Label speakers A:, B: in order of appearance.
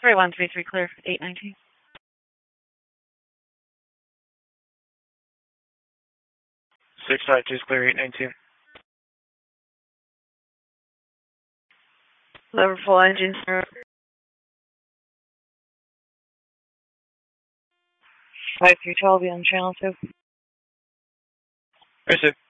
A: 133 clear, 819.
B: 652 is clear, 819.
A: Lever full engine, sir. 5312, be on channel 2.
B: Yes, sir.